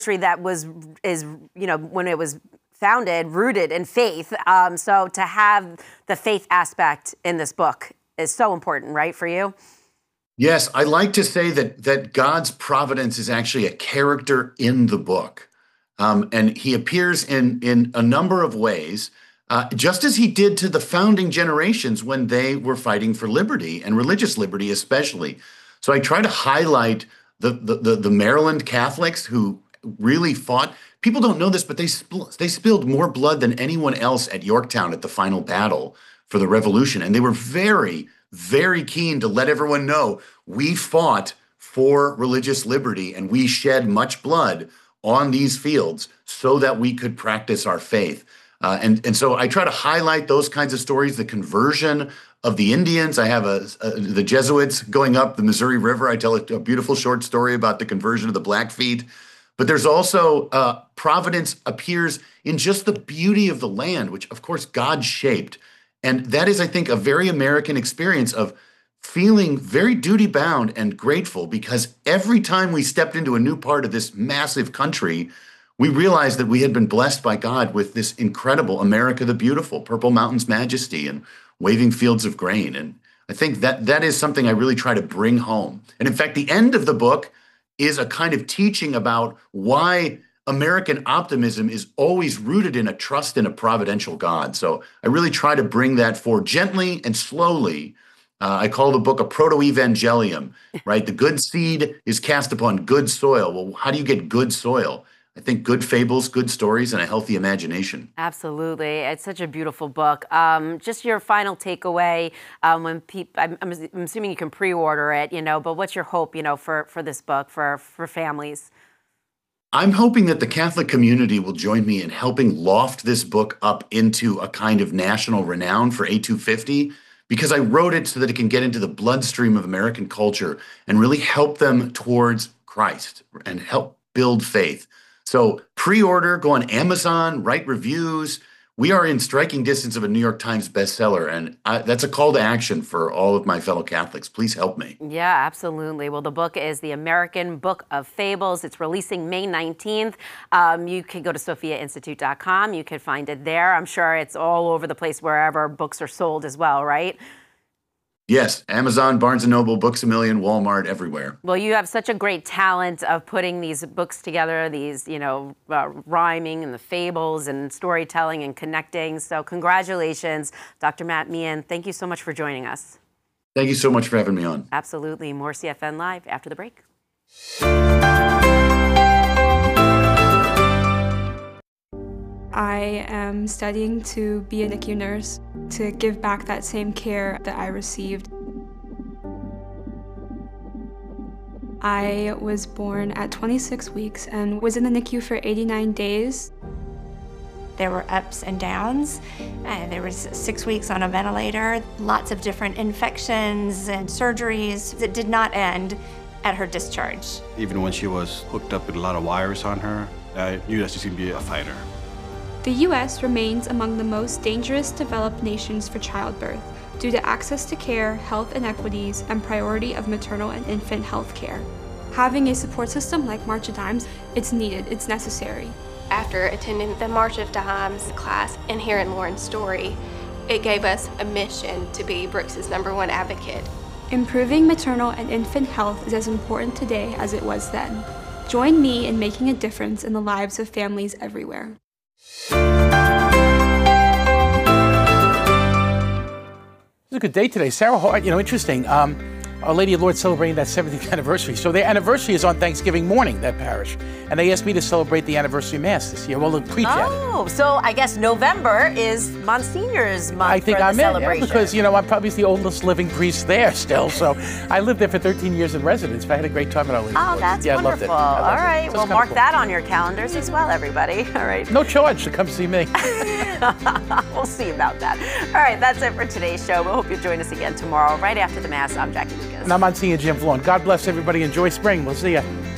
that is when it was founded, rooted in faith. So to have the faith aspect in this book is so important, right, for you? Yes, I like to say that God's providence is actually a character in the book. And he appears in a number of ways, just as he did to the founding generations when they were fighting for liberty and religious liberty especially. So I try to highlight the Maryland Catholics who really fought. People don't know this, but they spilled more blood than anyone else at Yorktown at the final battle for the Revolution. And they were very, very keen to let everyone know we fought for religious liberty and we shed much blood on these fields so that we could practice our faith. And so I try to highlight those kinds of stories, the conversion of the Indians. I have the Jesuits going up the Missouri River. I tell a beautiful short story about the conversion of the Blackfeet. But there's also providence appears in just the beauty of the land, which of course God shaped. And that is, I think, a very American experience of feeling very duty-bound and grateful because every time we stepped into a new part of this massive country, we realized that we had been blessed by God with this incredible America the Beautiful, Purple Mountains majesty and waving fields of grain. And I think that is something I really try to bring home. And in fact, the end of the book is a kind of teaching about why American optimism is always rooted in a trust in a providential God. So I really try to bring that forward gently and slowly. I call the book a proto-evangelium, right? The good seed is cast upon good soil. Well, how do you get good soil? I think good fables, good stories, and a healthy imagination. Absolutely. It's such a beautiful book. Just your final takeaway when people, I'm assuming you can pre-order it, but what's your hope, for this book, for families? I'm hoping that the Catholic community will join me in helping loft this book up into a kind of national renown for A250, because I wrote it so that it can get into the bloodstream of American culture and really help them towards Christ and help build faith. So pre-order, go on Amazon, write reviews. We are in striking distance of a New York Times bestseller, and that's a call to action for all of my fellow Catholics. Please help me. Yeah, absolutely. Well, the book is The American Book of Fables. It's releasing May 19th. You can go to SophiaInstitute.com. You can find it there. I'm sure it's all over the place wherever books are sold as well, right? Yes, Amazon, Barnes & Noble, Books A Million, Walmart, everywhere. Well, you have such a great talent of putting these books together, these, rhyming and the fables and storytelling and connecting. So congratulations, Dr. Matt Meehan. Thank you so much for joining us. Thank you so much for having me on. Absolutely. More CFN Live after the break. I am studying to be a NICU nurse, to give back that same care that I received. I was born at 26 weeks and was in the NICU for 89 days. There were ups and downs. There was 6 weeks on a ventilator, lots of different infections and surgeries that did not end at her discharge. Even when she was hooked up with a lot of wires on her, I knew that she was going to be a fighter. The U.S. remains among the most dangerous developed nations for childbirth due to access to care, health inequities, and priority of maternal and infant health care. Having a support system like March of Dimes, it's needed, it's necessary. After attending the March of Dimes class and hearing Lauren's story, it gave us a mission to be Brooks's #1 advocate. Improving maternal and infant health is as important today as it was then. Join me in making a difference in the lives of families everywhere. It's a good day today. Sarah Hart, interesting. Our Lady of Lords celebrating that 70th anniversary. So their anniversary is on Thanksgiving morning, that parish. And they asked me to celebrate the anniversary mass this year. Well, the preach at it. Oh, so I guess November is Monsignor's month I think for the I'm celebration. In, because, I'm probably the oldest living priest there still. So I lived there for 13 years in residence. But I had a great time at Our Lady of Lords. That's I loved wonderful. it. All right, So well, mark that on your calendars as well, everybody. All right. No charge to come see me. We'll see about that. All right, that's it for today's show. We hope you'll join us again tomorrow, right after the Mass. I'm Jackie Lucas. And I'm Monsignor Jim Vaughn. God bless everybody. Enjoy spring. We'll see you.